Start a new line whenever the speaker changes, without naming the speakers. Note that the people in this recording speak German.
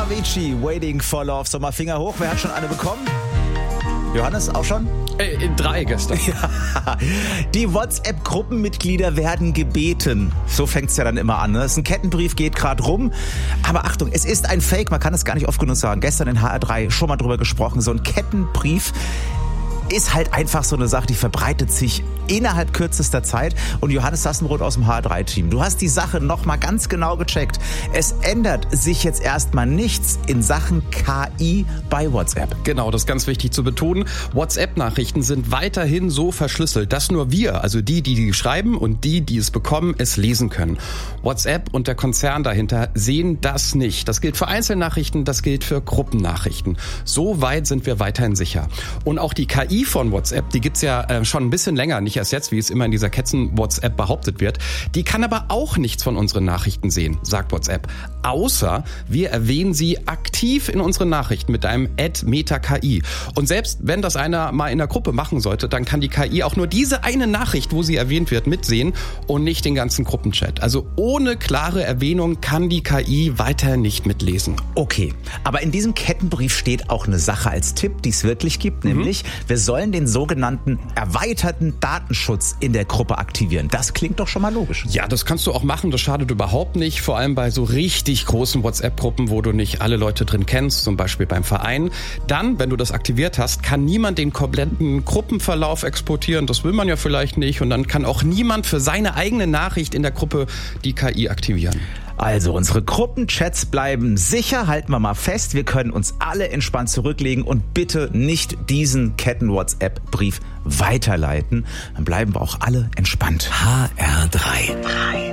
Avicii, Waiting for Love. So, mal Finger hoch, wer hat schon eine bekommen? Johannes, auch schon?
3 gestern.
Ja. Die WhatsApp-Gruppenmitglieder werden gebeten. So fängt's ja dann immer an. Ne? Das ist ein Kettenbrief, geht gerade rum. Aber Achtung, es ist ein Fake. Man kann es gar nicht oft genug sagen. Gestern in HR3 schon mal drüber gesprochen. So ein Kettenbrief ist halt einfach so eine Sache, die verbreitet sich innerhalb kürzester Zeit. Und Johannes Sassenroth aus dem HR3-Team, du hast die Sache nochmal ganz genau gecheckt. Es ändert sich jetzt erstmal nichts in Sachen KI bei WhatsApp.
Genau, das ist ganz wichtig zu betonen. WhatsApp-Nachrichten sind weiterhin so verschlüsselt, dass nur wir, also die schreiben und die es bekommen, es lesen können. WhatsApp und der Konzern dahinter sehen das nicht. Das gilt für Einzelnachrichten, das gilt für Gruppennachrichten. So weit sind wir weiterhin sicher. Und auch die KI von WhatsApp, die gibt's ja schon ein bisschen länger, nicht erst jetzt, wie es immer in dieser Ketzen-WhatsApp behauptet wird. Die kann aber auch nichts von unseren Nachrichten sehen, sagt WhatsApp. Außer wir erwähnen sie aktiv in unseren Nachrichten mit einem @metaKI. Und selbst wenn das einer mal in der Gruppe machen sollte, dann kann die KI auch nur diese eine Nachricht, wo sie erwähnt wird, mitsehen und nicht den ganzen Gruppenchat. Also ohne klare Erwähnung kann die KI weiter nicht mitlesen.
Okay, aber in diesem Kettenbrief steht auch eine Sache als Tipp, die es wirklich gibt, nämlich wir sollen den sogenannten erweiterten Datenschutz in der Gruppe aktivieren. Das klingt doch schon mal logisch.
Ja, das kannst du auch machen, das schadet überhaupt nicht, vor allem bei so richtig großen WhatsApp-Gruppen, wo du nicht alle Leute drin kennst, zum Beispiel beim Verein. Dann, wenn du das aktiviert hast, kann niemand den kompletten Gruppenverlauf exportieren, das will man ja vielleicht nicht, und dann kann auch niemand für seine eigene Nachricht in der Gruppe die KI aktivieren.
Also unsere Gruppenchats bleiben sicher, halten wir mal fest. Wir können uns alle entspannt zurücklegen und bitte nicht diesen Ketten-WhatsApp-Brief weiterleiten. Dann bleiben wir auch alle entspannt.
HR3.